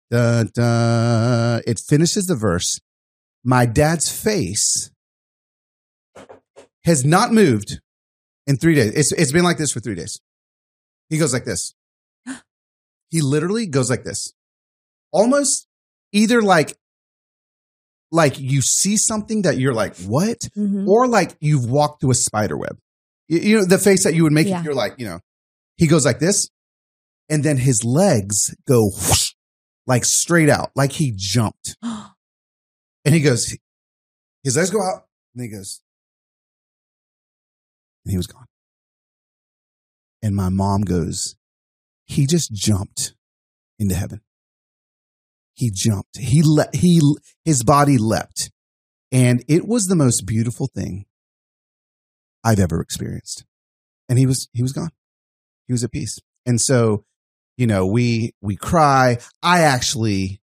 It finishes the verse. My dad's face has not moved in 3 days. It's been like this for 3 days. He goes like this. He literally goes like this. Almost either like you see something that you're like, what? Mm-hmm. Or like you've walked through a spider web. You know, the face that you would make if you're like, you know, he goes like this. And then his legs go whoosh, like straight out, like he jumped. And he goes, his legs go out. And he goes, and he was gone. And my mom goes, he just jumped into heaven. He jumped. His body leapt. And it was the most beautiful thing I've ever experienced. And he was gone. He was at peace. And so, you know, we cry. I actually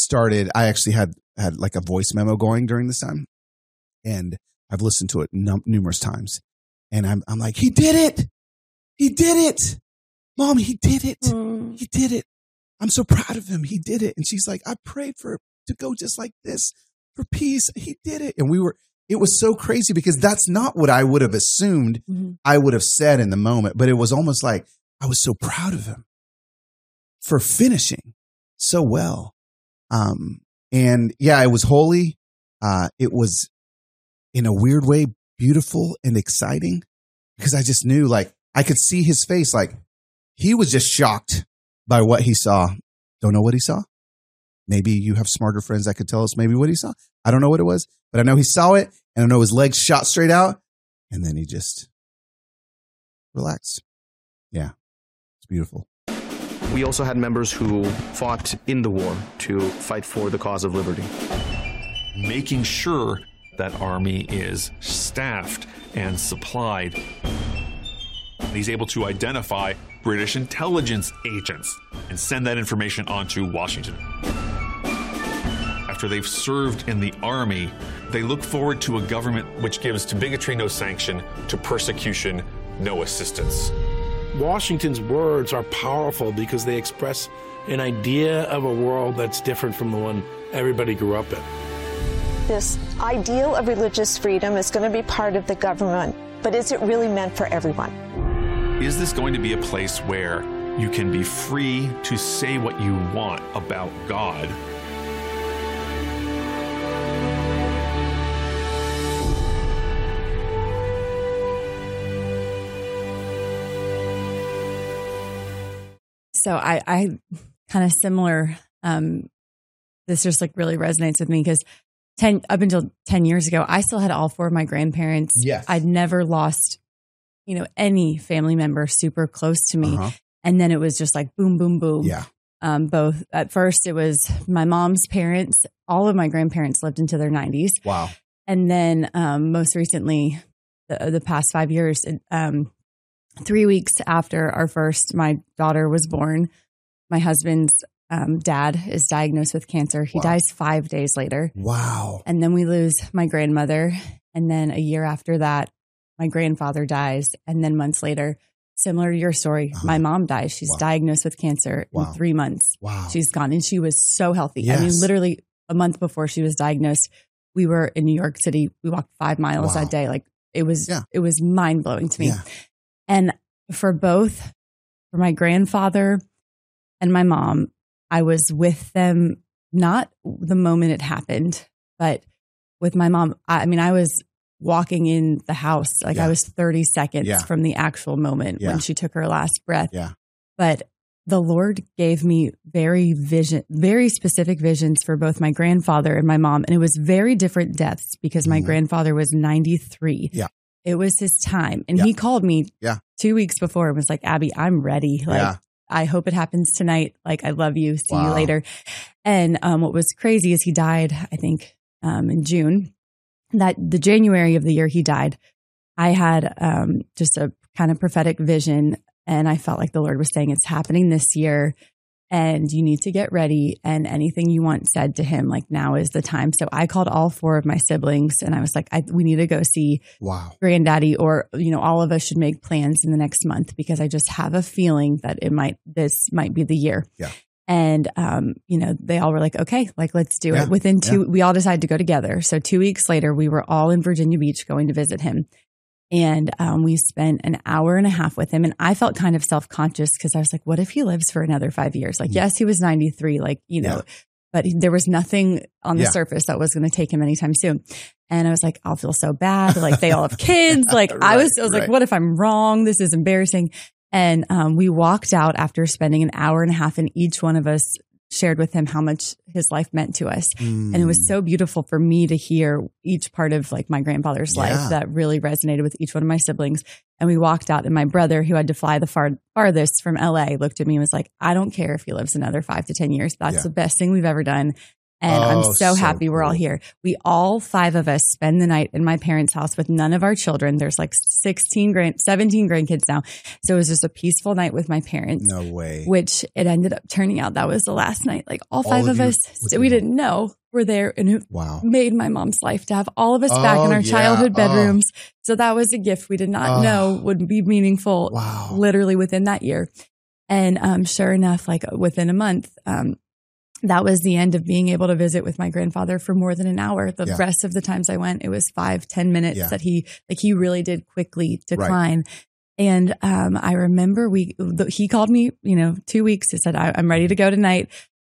had like a voice memo going during this time. And I've listened to it numerous times. And I'm like, he did it. He did it. Mom, he did it. He did it. I'm so proud of him. He did it. And she's like, I prayed for it to go just like this for peace. He did it. And it was so crazy because that's not what I would have assumed I would have said in the moment. But it was almost like I was so proud of him for finishing so well. And yeah, it was holy. It was in a weird way, beautiful and exciting because I just knew like I could see his face. Like he was just shocked by what he saw. Don't know what he saw. Maybe you have smarter friends that could tell us maybe what he saw. I don't know what it was, but I know he saw it and I know his legs shot straight out and then he just relaxed. Yeah, it's beautiful. We also had members who fought in the war to fight for the cause of liberty. Making sure that army is staffed and supplied. He's able to identify British intelligence agents and send that information on to Washington. After they've served in the army, they look forward to a government which gives to bigotry no sanction, to persecution no assistance. Washington's words are powerful because they express an idea of a world that's different from the one everybody grew up in. This ideal of religious freedom is going to be part of the government, but is it really meant for everyone? Is this going to be a place where you can be free to say what you want about God? So I kind of similar, this just like really resonates with me because up until 10 years ago, I still had all four of my grandparents. Yes. I'd never lost, you know, any family member super close to me. And then it was just like boom, boom, boom. Yeah. Both at first it was my mom's parents. All of my grandparents lived into their 90s. Wow. And then most recently, the past 5 years, 3 weeks after my daughter was born, my husband's dad is diagnosed with cancer. He dies 5 days later. Wow. And then we lose my grandmother. And then a year after that, my grandfather dies. And then months later, similar to your story, my mom dies. She's diagnosed with cancer in 3 months. Wow. She's gone. And she was so healthy. Yes. I mean, literally a month before she was diagnosed, we were in New York City. We walked 5 miles that day. Like it was mind blowing to me. Yeah. And for my grandfather and my mom, I was with them, not the moment it happened, but with my mom. I mean, I was walking in the house, like I was 30 seconds from the actual moment when she took her last breath. Yeah. But the Lord gave me very specific visions for both my grandfather and my mom. And it was very different deaths because my grandfather was 93. Yeah. It was his time. And he called me 2 weeks before and was like, Abby, I'm ready. Like, I hope it happens tonight. Like, I love you. See you later. And what was crazy is he died, I think, in June. That the January of the year he died, I had just a kind of prophetic vision. And I felt like the Lord was saying, it's happening this year. And you need to get ready. And anything you want said to him, like now is the time. So I called all four of my siblings and I was like, we need to go see Granddaddy, or, you know, all of us should make plans in the next month because I just have a feeling that this might be the year. Yeah. And, they all were like, okay, like, let's do it. Within we all decided to go together. So 2 weeks later, we were all in Virginia Beach going to visit him. And we spent an hour and a half with him. And I felt kind of self-conscious because I was like, what if he lives for another 5 years? Like, yes, he was 93, like, but there was nothing on the surface that was going to take him anytime soon. And I was like, I'll feel so bad. Like, they all have kids. Like, I was like, what if I'm wrong? This is embarrassing. And we walked out after spending an hour and a half, and each one of us shared with him how much his life meant to us. And it was so beautiful for me to hear each part of like my grandfather's life that really resonated with each one of my siblings. And we walked out, and my brother, who had to fly the farthest from LA, looked at me and was like, I don't care if he lives another 5 to 10 years. That's the best thing we've ever done. And I'm so happy we're all here. We all 5 of us spend the night in my parents' house with none of our children. There's like 17 grandkids now. So it was just a peaceful night with my parents. No way. Which it ended up turning out that was the last night. Like all 5 of us, we didn't know, were there, and it made my mom's life to have all of us back in our childhood bedrooms. So that was a gift we did not know would be meaningful literally within that year. And sure enough, like within a month, that was the end of being able to visit with my grandfather for more than an hour. The rest of the times I went, it was 5-10 minutes that he really did quickly decline. Right. And I remember he called me, 2 weeks. He said, I'm ready to go tonight.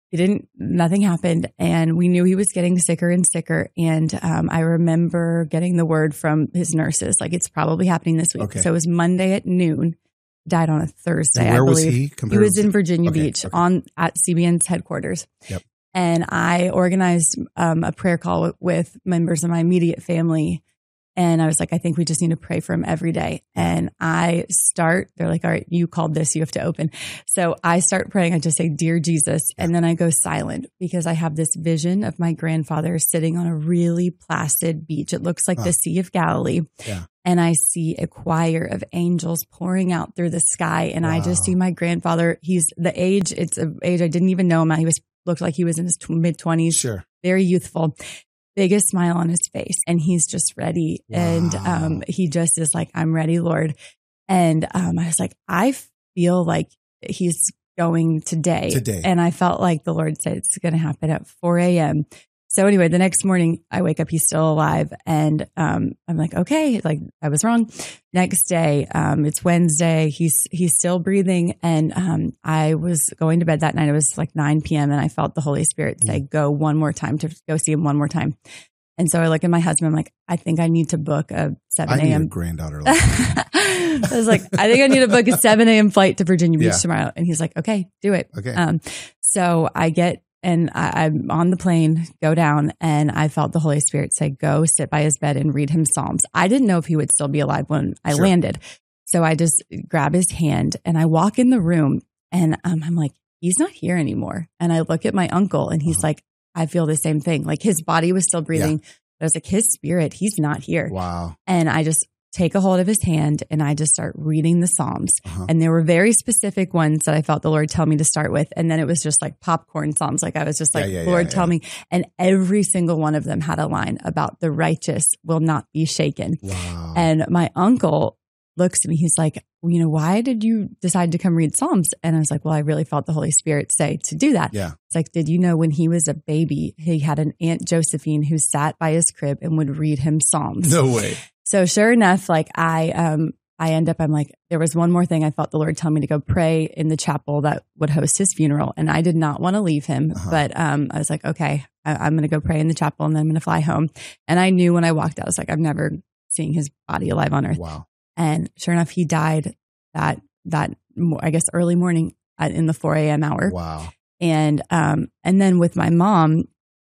Nothing happened. And we knew he was getting sicker and sicker. And I remember getting the word from his nurses, like, it's probably happening this week. Okay. So it was Monday at noon. Died on a Thursday, I believe. Where was he? He was in Virginia Beach at CBN's headquarters. Yep. And I organized a prayer call with members of my immediate family. And I was like, I think we just need to pray for him every day. And they're like, all right, you called this, you have to open. So I start praying. I just say, Dear Jesus. And then I go silent because I have this vision of my grandfather sitting on a really placid beach. It looks like the Sea of Galilee. Yeah. And I see a choir of angels pouring out through the sky. And I just see my grandfather. He's the age. It's an age I didn't even know him. He looked like he was in his mid-20s. Sure. Very youthful. Biggest smile on his face. And he's just ready. Wow. And he just is like, I'm ready, Lord. And I was like, I feel like he's going today. And I felt like the Lord said it's going to happen at 4 a.m. So anyway, the next morning I wake up, he's still alive. And I'm like, okay, like I was wrong. Next day, it's Wednesday. He's still breathing. And I was going to bed that night. It was like 9 p.m. and I felt the Holy Spirit say, go one more time, to go see him one more time. And so I look at my husband, I'm like, I think I need to book a 7 a.m. I need a granddaughter like that. I was like, I think I need to book a 7 a.m. flight to Virginia Beach tomorrow. And he's like, okay, do it. Okay. So I get, and I'm on the plane, go down, and I felt the Holy Spirit say, go sit by his bed and read him Psalms. I didn't know if he would still be alive when I landed. So I just grab his hand and I walk in the room and I'm like, he's not here anymore. And I look at my uncle and he's like, I feel the same thing. Like his body was still breathing. But I was like, his spirit, he's not here. Wow. And I just take a hold of his hand and I just start reading the Psalms. And there were very specific ones that I felt the Lord tell me to start with. And then it was just like popcorn Psalms. Like I was just like, Lord, tell me. And every single one of them had a line about the righteous will not be shaken. Wow. And my uncle looks at me. He's like, why did you decide to come read Psalms? And I was like, well, I really felt the Holy Spirit say to do that. Yeah. It's like, did you know when he was a baby, he had an Aunt Josephine who sat by his crib and would read him Psalms? No way. So sure enough, like I end up, I'm like, there was one more thing. I felt the Lord tell me to go pray in the chapel that would host his funeral. And I did not want to leave him, but I was like, okay, I'm going to go pray in the chapel and then I'm going to fly home. And I knew when I walked out, I was like, I'm never seeing his body alive on earth. Wow. And sure enough, he died that I guess early morning in the 4 a.m. hour. Wow. And then with my mom,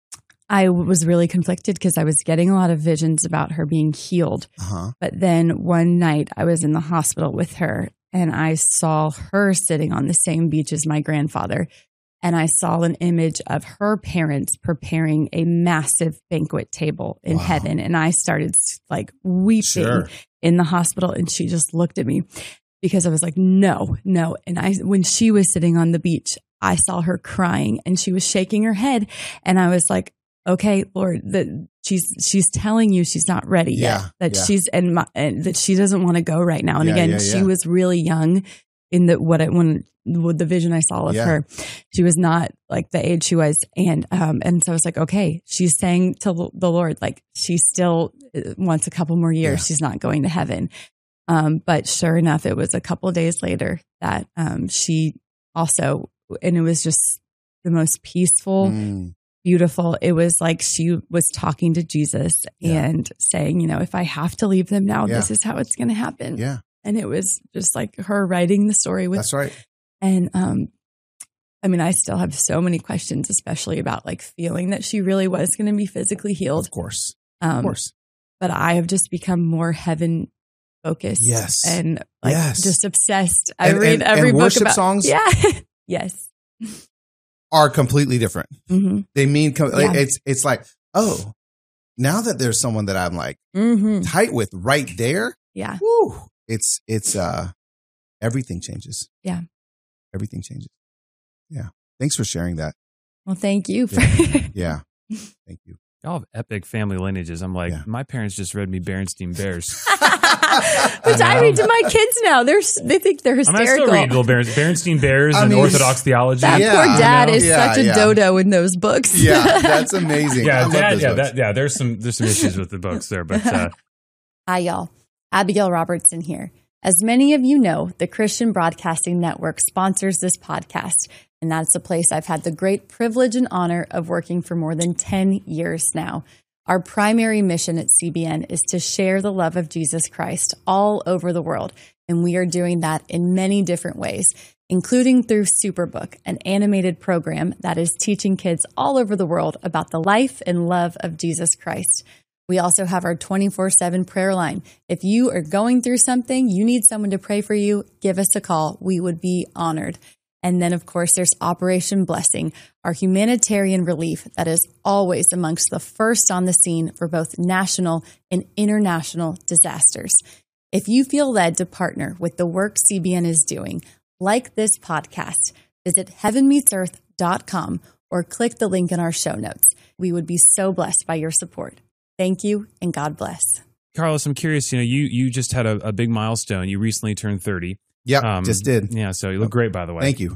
I was really conflicted because I was getting a lot of visions about her being healed. But then one night I was in the hospital with her and I saw her sitting on the same beach as my grandfather. And I saw an image of her parents preparing a massive banquet table in heaven. And I started like weeping in the hospital. And she just looked at me because I was like, no. And when she was sitting on the beach, I saw her crying and she was shaking her head. And I was like, okay, Lord, that she's telling you she's not ready yet. That she's and that she doesn't want to go right now. And she was really young, in the vision I saw of her, she was not like the age she was. And so I was like, okay, she's saying to the Lord, like she still wants a couple more years. Yeah. She's not going to heaven. But sure enough, it was a couple of days later that she also, and it was just the most peaceful, beautiful. It was like she was talking to Jesus and saying, you know, if I have to leave them now, this is how it's going to happen. Yeah. And it was just like her writing the story with. That's right. And I mean, I still have so many questions, especially about like feeling that she really was going to be physically healed. Of course. But I have just become more heaven focused. Yes. And like just obsessed. I read every book worship about songs. Yeah. Yes. Are completely different. Mm-hmm. They mean it's like, oh, now that there's someone that I'm like tight with right there. Yeah. Woo, it's everything changes. Yeah. Everything changes. Yeah. Thanks for sharing that. Well, thank you for Yeah. Thank you. Y'all have epic family lineages. I'm like, my parents just read me Berenstain Bears. Which I read to my kids now. They think they're hysterical. I still read little Berenstain Bears and Orthodox theology. That poor dad is such a dodo in those books. Yeah, that's amazing. There's some issues with the books there, but Hi, y'all. Abigail Robertson here. As many of you know, the Christian Broadcasting Network sponsors this podcast, and that's a place I've had the great privilege and honor of working for more than 10 years now. Our primary mission at CBN is to share the love of Jesus Christ all over the world, and we are doing that in many different ways, including through Superbook, an animated program that is teaching kids all over the world about the life and love of Jesus Christ. We also have our 24/7 prayer line. If you are going through something, you need someone to pray for you, give us a call. We would be honored. And then, of course, there's Operation Blessing, our humanitarian relief that is always amongst the first on the scene for both national and international disasters. If you feel led to partner with the work CBN is doing, like this podcast, visit heavenmeetsearth.com or click the link in our show notes. We would be so blessed by your support. Thank you, and God bless. Carlos, I'm curious, you just had a big milestone. You recently turned 30. Yeah, just did. Yeah, so you look great, by the way. Thank you.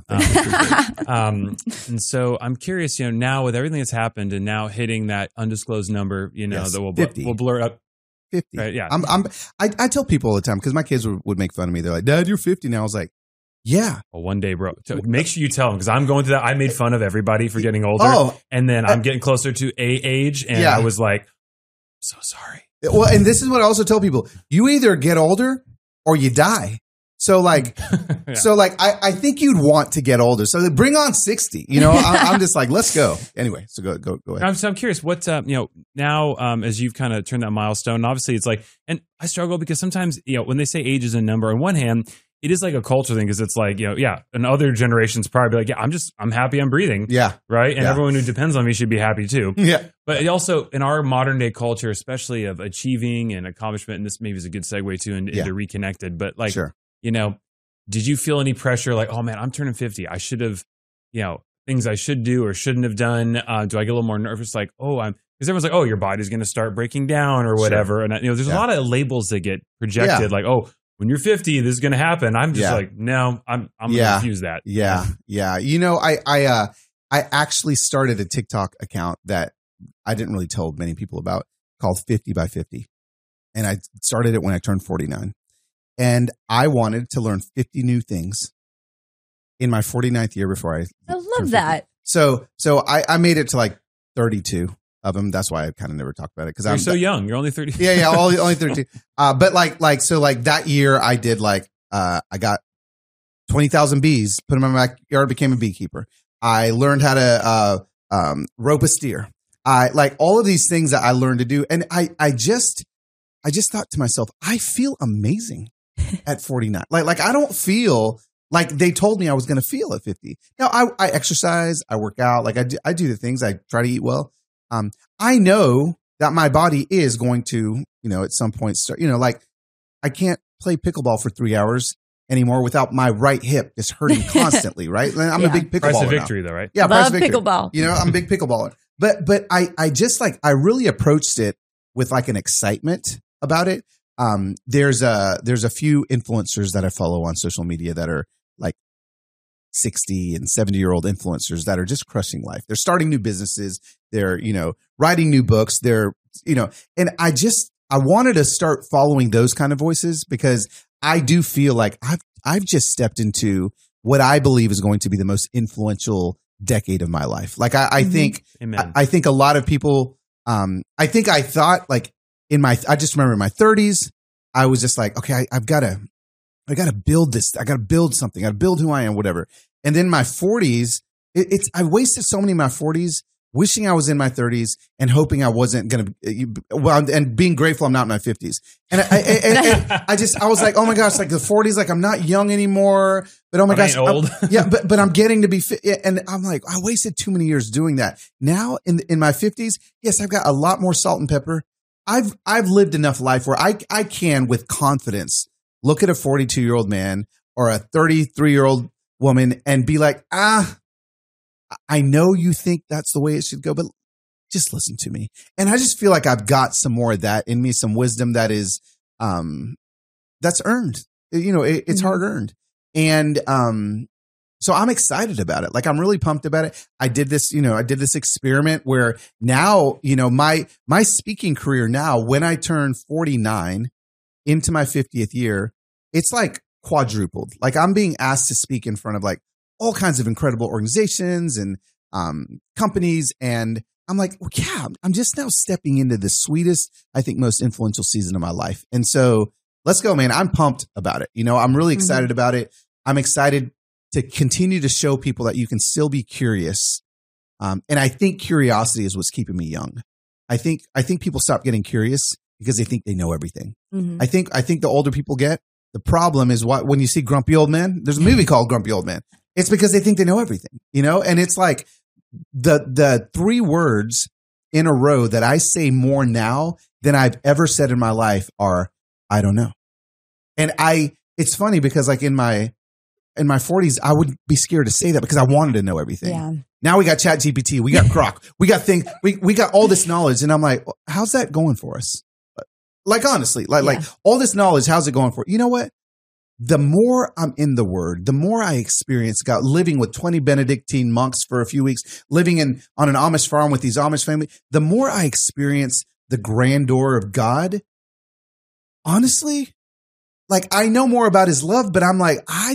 And so I'm curious, now with everything that's happened and now hitting that undisclosed number, that we'll blur up. 50. Right, yeah. I tell people all the time, because my kids would make fun of me. They're like, Dad, you're 50 now. I was like, yeah. Well, one day, bro. So make sure you tell them, because I'm going through that. I made fun of everybody for getting older. And then I'm getting closer to age. And I was like, so sorry. Well, and this is what I also tell people. You either get older or you die. So like, I think you'd want to get older. So bring on 60, I'm just like, let's go. Anyway, so go ahead. I'm curious what, now, as you've kind of turned that milestone, obviously it's like, and I struggle because sometimes, when they say age is a number, on one hand, it is like a culture thing because it's like, and other generations probably be like, I'm happy I'm breathing. Yeah. Right. And everyone who depends on me should be happy too. Yeah. But also in our modern day culture, especially of achieving and accomplishment, and this maybe is a good segue too into Reconnected, but like, sure. Did you feel any pressure like, oh man, I'm turning 50. I should have, things I should do or shouldn't have done. Do I get a little more nervous? Like, because everyone's like, oh, your body's going to start breaking down or whatever. Sure. And there's a lot of labels that get projected like, oh, when you're 50, this is going to happen. I'm just like, no, I'm going to refuse that. Yeah. Yeah. I actually started a TikTok account that I didn't really tell many people about called 50 by 50. And I started it when I turned 49. And I wanted to learn 50 new things in my 49th year before I love that. So I made it to like 32 of them. That's why I kind of never talked about it. Cause I'm so young. You're only 30. Yeah. Only 32. But so that year I did I got 20,000 bees, put them in my backyard, became a beekeeper. I learned how to, rope a steer. I like all of these things that I learned to do. And I just thought to myself, I feel amazing at 49. Like I don't feel like they told me I was going to feel at 50. Now I exercise, I work out, like I do the things, I try to eat well. I know that my body is going to, at some point start, like I can't play pickleball for 3 hours anymore without my right hip just hurting constantly. Right. I'm a big pickleballer. Price of victory though, right? Yeah. Love pickleball. I'm a big pickleballer, but I just I really approached it with like an excitement about it. There's a few influencers that I follow on social media that are like 60 and 70-year-old influencers that are just crushing life. They're starting new businesses. They're, writing new books. They're, and I wanted to start following those kind of voices because I do feel like I've just stepped into what I believe is going to be the most influential decade of my life. Like I think, I think a lot of people, I think I thought like I just remember in my 30s, I was just like, okay, I gotta build this. I gotta build something. I gotta build who I am, whatever. And then my 40s, I wasted so many of my 40s wishing I was in my 30s and hoping I wasn't going to, and being grateful I'm not in my 50s. And I was like, oh my gosh, like the 40s, like I'm not young anymore, but oh my gosh. Old. But I'm getting to be fit. And I'm like, I wasted too many years doing that. Now in my 50s, yes, I've got a lot more salt and pepper. I've lived enough life where I can with confidence look at a 42-year-old man or a 33-year-old woman and be like, I know you think that's the way it should go, but just listen to me. And I just feel like I've got some more of that in me, some wisdom that is, that's earned, it's hard earned. And, so I'm excited about it. Like I'm really pumped about it. I did this experiment where now, my speaking career now, when I turn 49 into my 50th year, it's like quadrupled. Like I'm being asked to speak in front of like all kinds of incredible organizations and companies. And I'm like, well, yeah, I'm just now stepping into the sweetest, I think, most influential season of my life. And so let's go, man. I'm pumped about it. I'm really excited about it. I'm excited to continue to show people that you can still be curious. And I think curiosity is what's keeping me young. I think people stop getting curious because they think they know everything. Mm-hmm. I think the older people get, the problem is when you see Grumpy Old Man, there's a movie called Grumpy Old Man. It's because they think they know everything, and it's like the 3 words in a row that I say more now than I've ever said in my life are, I don't know. And it's funny because like in my 40s, I would be scared to say that because I wanted to know everything. Yeah. Now we got ChatGPT, we got Grok, we got things, we got all this knowledge. And I'm like, how's that going for us? Like, honestly, like all this knowledge, how's it going for? You know what? The more I'm in the Word, the more I experience God, living with 20 Benedictine monks for a few weeks, living on an Amish farm with these Amish family, the more I experience the grandeur of God. Honestly, like I know more about His love, but I'm like, I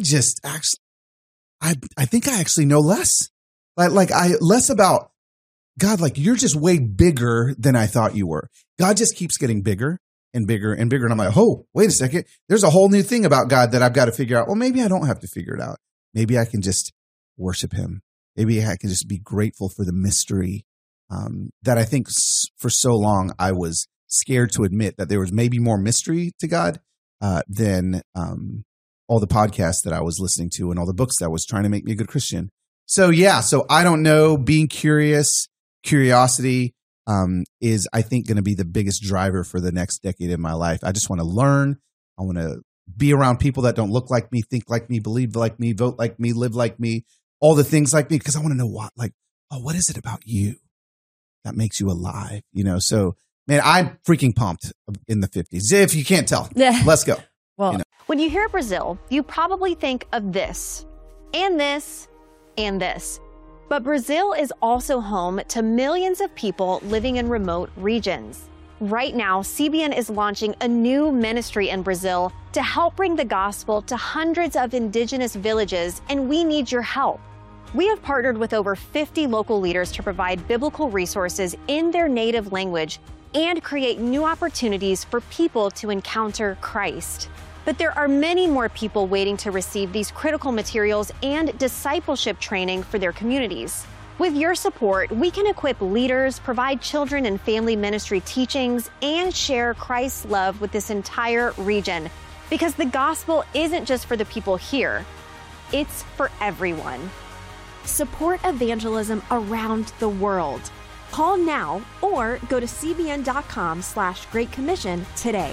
think I actually know less. Less about God. Like you're just way bigger than I thought you were. God just keeps getting bigger and bigger and bigger. And I'm like, oh, wait a second. There's a whole new thing about God that I've got to figure out. Well, maybe I don't have to figure it out. Maybe I can just worship Him. Maybe I can just be grateful for the mystery that I think for so long I was scared to admit that there was maybe more mystery to God than all the podcasts that I was listening to and all the books that was trying to make me a good Christian. So I don't know, being curious, curiosity, is, I think, going to be the biggest driver for the next decade of my life. I just want to learn. I want to be around people that don't look like me, think like me, believe like me, vote like me, live like me, all the things like me, because I want to know what is it about you that makes you alive? So man, I'm freaking pumped in the 50s. If you can't tell, let's go. Well, when you hear Brazil, you probably think of this and this and this. But Brazil is also home to millions of people living in remote regions. Right now, CBN is launching a new ministry in Brazil to help bring the gospel to hundreds of indigenous villages, and we need your help. We have partnered with over 50 local leaders to provide biblical resources in their native language and create new opportunities for people to encounter Christ. But there are many more people waiting to receive these critical materials and discipleship training for their communities. With your support, we can equip leaders, provide children and family ministry teachings, and share Christ's love with this entire region. Because the gospel isn't just for the people here, it's for everyone. Support evangelism around the world. Call now or go to cbn.com/Great Commission today.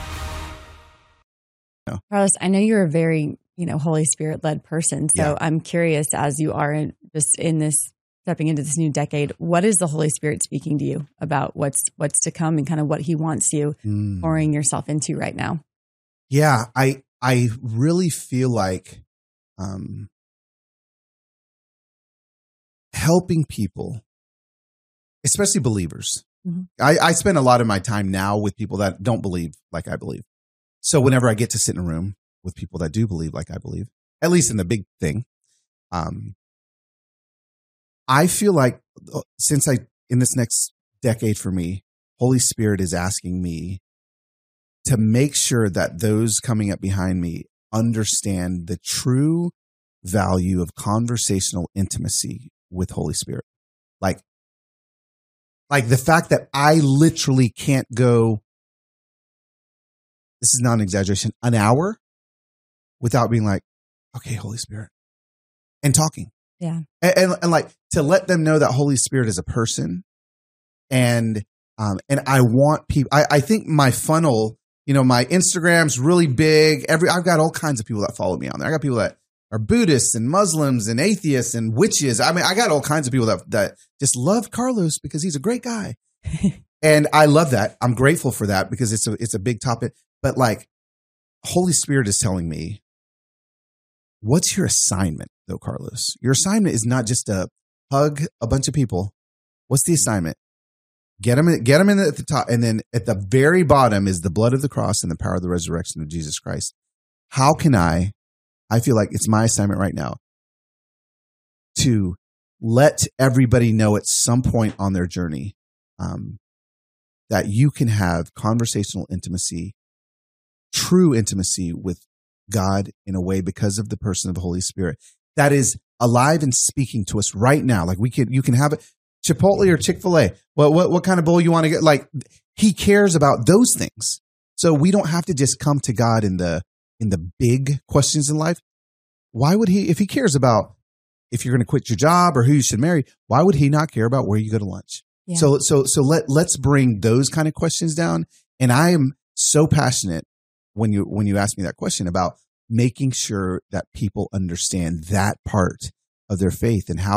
Carlos, I know you're a very, Holy Spirit led person. So I'm curious, as you are just in this, stepping into this new decade, what is the Holy Spirit speaking to you about what's to come and kind of what He wants you pouring yourself into right now? Yeah, I really feel like helping people, especially believers. Mm-hmm. I spend a lot of my time now with people that don't believe like I believe. So whenever I get to sit in a room with people that do believe like I believe, at least in the big thing, I feel like in this next decade for me, Holy Spirit is asking me to make sure that those coming up behind me understand the true value of conversational intimacy with Holy Spirit. Like the fact that I literally can't go, this is not an exaggeration, an hour without being like, okay, Holy Spirit, and talking. Yeah. And like to let them know that Holy Spirit is a person. And I want people, I think my funnel, my Instagram's really big. I've got all kinds of people that follow me on there. I got people that are Buddhists and Muslims and atheists and witches. I mean, I got all kinds of people that just love Carlos because he's a great guy. And I love that. I'm grateful for that because it's a big topic. But like, Holy Spirit is telling me, what's your assignment though, Carlos? Your assignment is not just to hug a bunch of people. What's the assignment? Get them in at the top. And then at the very bottom is the blood of the cross and the power of the resurrection of Jesus Christ. How can I feel like it's my assignment right now to let everybody know at some point on their journey that you can have conversational intimacy, true intimacy with God in a way because of the person of the Holy Spirit that is alive and speaking to us right now. Like you can have it Chipotle or Chick-fil-A. What kind of bowl you want to get? Like he cares about those things. So we don't have to just come to God in the big questions in life. Why would he, if he cares about if you're going to quit your job or who you should marry, why would he not care about where you go to lunch? Yeah. So let's bring those kind of questions down. And I am so passionate when you ask me that question about making sure that people understand that part of their faith and how